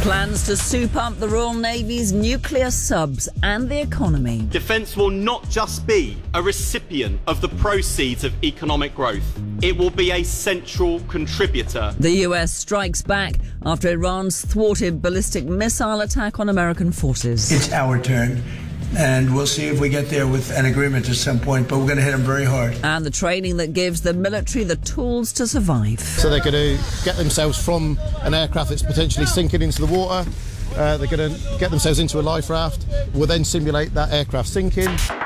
Plans to soup up the Royal Navy's nuclear subs and the economy. Defence will not just be a recipient of the proceeds of economic growth. It will be a central contributor. The US strikes back after Iran's thwarted ballistic missile attack on American forces. It's our turn. And we'll see if we get there with an agreement at some point, but we're going to hit them very hard. And the training that gives the military the tools to survive. So they're going to get themselves from an aircraft that's potentially sinking into the water. They're going to get themselves into a life raft. We'll then simulate that aircraft sinking.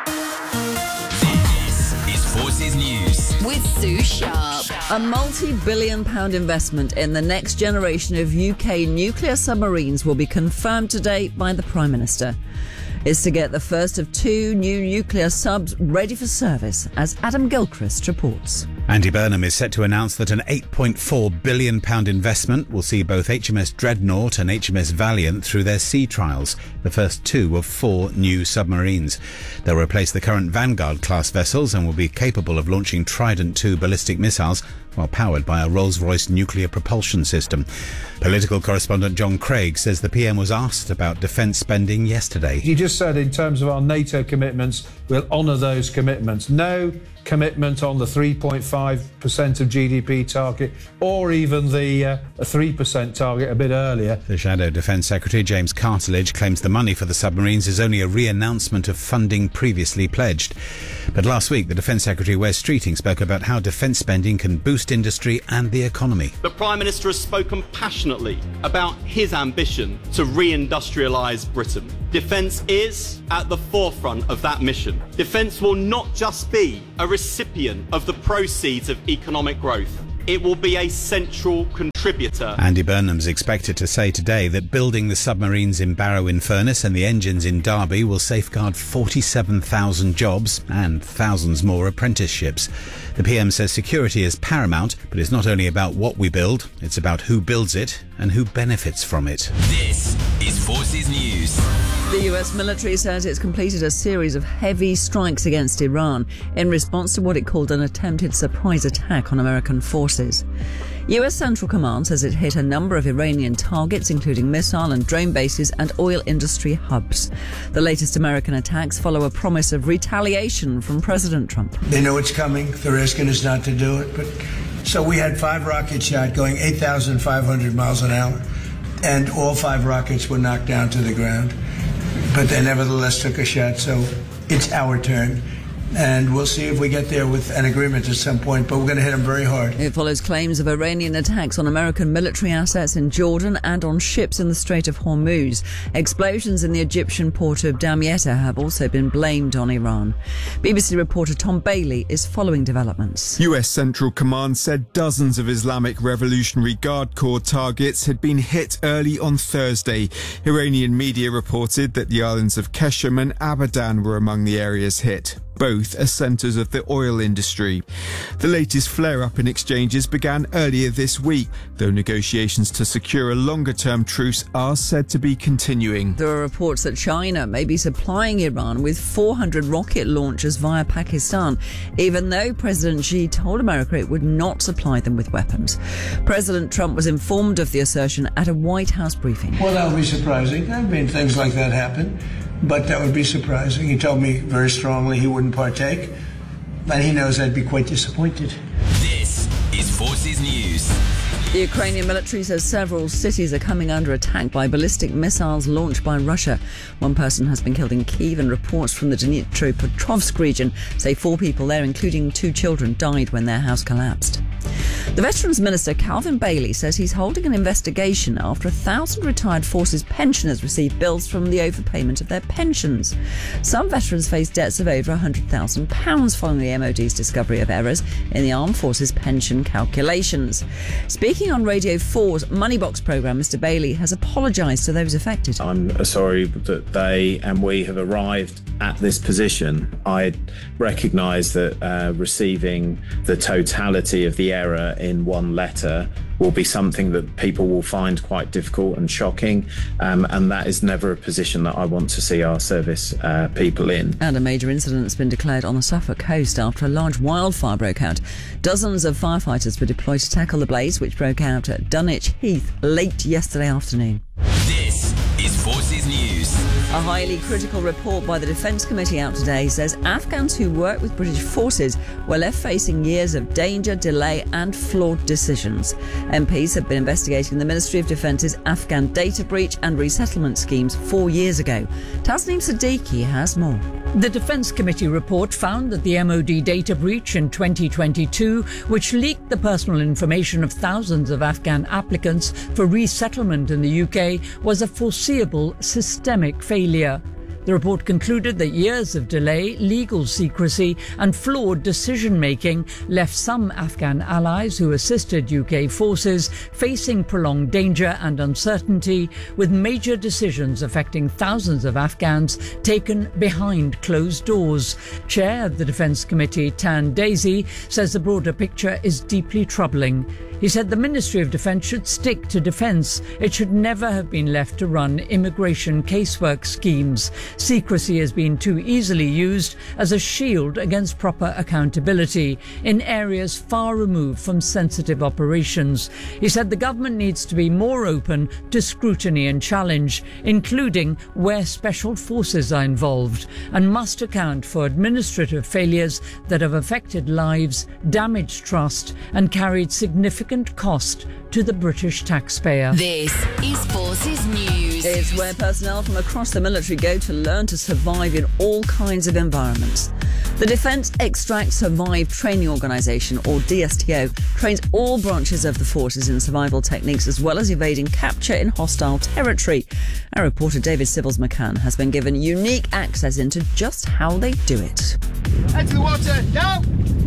This is Forces News with Sue Sharp. A multi-billion-pound investment in the next generation of UK nuclear submarines will be confirmed today by the Prime Minister. Is to get the first of two new nuclear subs ready for service, as Adam Gilchrist reports. Andy Burnham is set to announce that an £8.4 billion investment will see both HMS Dreadnought and HMS Valiant through their sea trials, the first two of four new submarines. They'll replace the current Vanguard-class vessels and will be capable of launching Trident II ballistic missiles while powered by a Rolls-Royce nuclear propulsion system. Political correspondent John Craig says the PM was asked about defence spending yesterday. He just said in terms of our NATO commitments, we'll honour those commitments. No commitment on the 3.5% of GDP target or even the 3% target a bit earlier. The Shadow Defence Secretary James Cartledge claims the money for the submarines is only a re-announcement of funding previously pledged. But last week, the Defence Secretary Wes Streeting spoke about how defence spending can boost industry and the economy. The Prime Minister has spoken passionately about his ambition to re-industrialise Britain. Defence is at the forefront of that mission. Defence will not just be a recipient of the proceeds of economic growth. It will be a central contributor. Andy Burnham's expected to say today that building the submarines in Barrow-in-Furness and the engines in Derby will safeguard 47,000 jobs and thousands more apprenticeships. The PM says security is paramount, but it's not only about what we build, it's about who builds it and who benefits from it. This is Forces News. The US military says it's completed a series of heavy strikes against Iran in response to what it called an attempted surprise attack on American forces. US Central Command says it hit a number of Iranian targets, including missile and drone bases and oil industry hubs. The latest American attacks follow a promise of retaliation from President Trump. They know it's coming. They're asking us not to do it. But so we had 5 rockets shot going 8,500 miles an hour, and all 5 rockets were knocked down to the ground. But they nevertheless took a shot, so it's our turn. And we'll see if we get there with an agreement at some point, but we're going to hit them very hard. It follows claims of Iranian attacks on American military assets in Jordan and on ships in the Strait of Hormuz. Explosions in the Egyptian port of Damietta have also been blamed on Iran. BBC reporter Tom Bailey is following developments. US Central Command said dozens of Islamic Revolutionary Guard Corps targets had been hit early on Thursday. Iranian media reported that the islands of Qeshm and Abadan were among the areas hit. Both are centres of the oil industry. The latest flare-up in exchanges began earlier this week, though negotiations to secure a longer-term truce are said to be continuing. There are reports that China may be supplying Iran with 400 rocket launchers via Pakistan, even though President Xi told America it would not supply them with weapons. President Trump was informed of the assertion at a White House briefing. Well, that would be surprising. I mean, things like that happen. But that would be surprising. He told me very strongly he wouldn't partake, and he knows I'd be quite disappointed. This is Forces News. The Ukrainian military says several cities are coming under attack by ballistic missiles launched by Russia. One person has been killed in Kyiv, and reports from the Dnipropetrovsk region say 4 people there, including 2 children, died when their house collapsed. The Veterans Minister, Calvin Bailey, says he's holding an investigation after 1,000 retired forces pensioners received bills from the overpayment of their pensions. Some veterans face debts of over £100,000 following the MOD's discovery of errors in the Armed Forces pension calculations. Speaking on Radio 4's Moneybox programme, Mr Bailey has apologised to those affected. I'm sorry that they and we have arrived at this position. I recognise that receiving the totality of the error in one letter will be something that people will find quite difficult and shocking, and that is never a position that I want to see our service people in. And a major incident has been declared on the Suffolk coast after a large wildfire broke out. Dozens of firefighters were deployed to tackle the blaze, which broke out at Dunwich Heath late yesterday afternoon. Forces News. A highly critical report by the Defence Committee out today says Afghans who work with British forces were left facing years of danger, delay and flawed decisions. MPs have been investigating the Ministry of Defence's Afghan data breach and resettlement schemes 4 years ago. Tasneem Siddiqui has more. The Defence Committee report found that the MOD data breach in 2022, which leaked the personal information of thousands of Afghan applicants for resettlement in the UK, was a foreseeable systemic failure. The report concluded that years of delay, legal secrecy and flawed decision-making left some Afghan allies who assisted UK forces facing prolonged danger and uncertainty, with major decisions affecting thousands of Afghans taken behind closed doors. Chair of the Defence Committee, Tan Daisy, says the broader picture is deeply troubling. He said the Ministry of Defence should stick to defence. It should never have been left to run immigration casework schemes. Secrecy has been too easily used as a shield against proper accountability in areas far removed from sensitive operations. He said the government needs to be more open to scrutiny and challenge, including where special forces are involved, and must account for administrative failures that have affected lives, damaged trust and carried significant cost to the British taxpayer. This is Forces News. It's where personnel from across the military go to learn to survive in all kinds of environments. The Defence Extract Survive Training Organisation, or DSTO, trains all branches of the forces in survival techniques as well as evading capture in hostile territory. Our reporter David Sibbles-McCann has been given unique access into just how they do it. Into the water, now!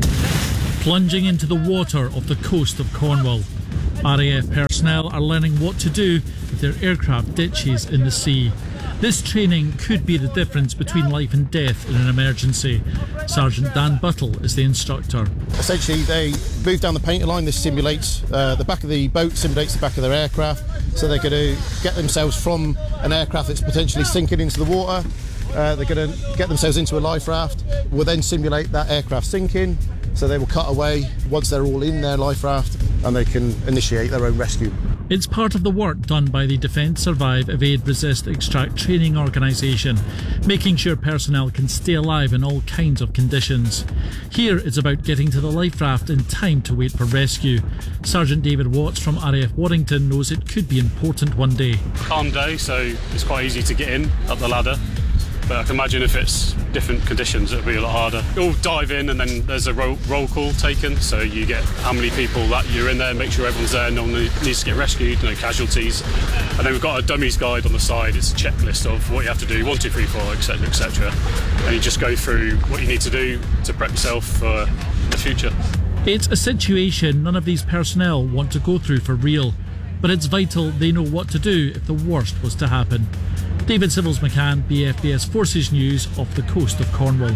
Plunging into the water off the coast of Cornwall. RAF personnel are learning what to do if their aircraft ditches in the sea. This training could be the difference between life and death in an emergency. Sergeant Dan Buttle is the instructor. Essentially, they move down the painter line. This simulates the back of the boat, simulates the back of their aircraft. So they're going to get themselves from an aircraft that's potentially sinking into the water. They're going to get themselves into a life raft. We'll then simulate that aircraft sinking. So they will cut away once they're all in their life raft and they can initiate their own rescue. It's part of the work done by the Defence Survive Evade Resist Extract Training Organisation, making sure personnel can stay alive in all kinds of conditions. Here it's about getting to the life raft in time to wait for rescue. Sergeant David Watts from RAF Warrington knows it could be important one day. Calm day, so it's quite easy to get in up the ladder. But I can imagine if it's different conditions, it'll be a lot harder. You'll dive in and then there's a roll call taken. So you get how many people that you're in there, make sure everyone's there, no one needs to get rescued, no casualties. And then we've got a dummies guide on the side. It's a checklist of what you have to do, 1, 2, 3, 4, etc., etc. And you just go through what you need to do to prep yourself for the future. It's a situation none of these personnel want to go through for real. But it's vital they know what to do if the worst was to happen. David Sibbles-McCann, BFBS Forces News, off the coast of Cornwall.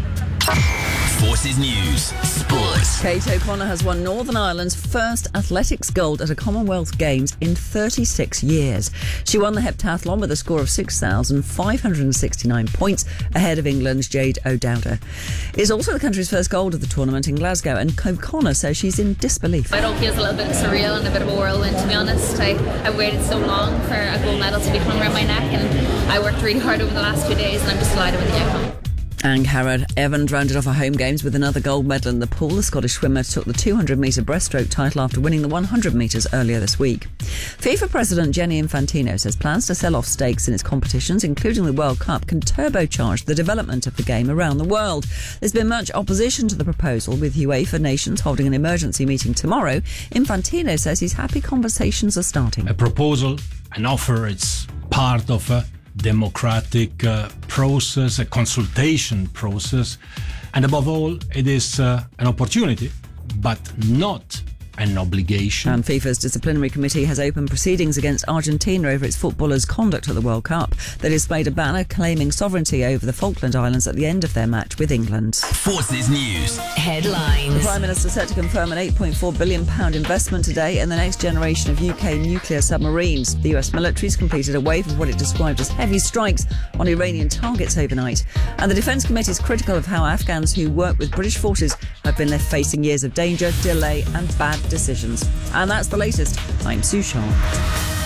Forces News Sports. Kate O'Connor has won Northern Ireland's first athletics gold at a Commonwealth Games in 36 years. She won the heptathlon with a score of 6,569 points ahead of England's Jade O'Dowda. It's also the country's first gold of the tournament in Glasgow, and O'Connor says she's in disbelief. It all feels a little bit surreal and a bit of a whirlwind, to be honest. I waited so long for a gold medal to be hung around my neck, and I worked really hard over the last 2 days, and I'm just delighted with the outcome. And Harrod Evans rounded off her home games with another gold medal in the pool. The Scottish swimmer took the 200-metre breaststroke title after winning the 100 metres earlier this week. FIFA President Gianni Infantino says plans to sell off stakes in its competitions, including the World Cup, can turbocharge the development of the game around the world. There's been much opposition to the proposal, with UEFA nations holding an emergency meeting tomorrow. Infantino says he's happy conversations are starting. A proposal, an offer, it's part of a democratic process, a consultation process, and above all, it is an opportunity, but not an obligation. And FIFA's disciplinary committee has opened proceedings against Argentina over its footballers' conduct at the World Cup. They displayed a banner claiming sovereignty over the Falkland Islands at the end of their match with England. Forces News Headlines. The Prime Minister set to confirm an £8.4 billion investment today in the next generation of UK nuclear submarines. The US military's completed a wave of what it described as heavy strikes on Iranian targets overnight. And the Defence Committee is critical of how Afghans who work with British forces have been left facing years of danger, delay and bad decisions. And that's the latest. I'm Sue Shaw.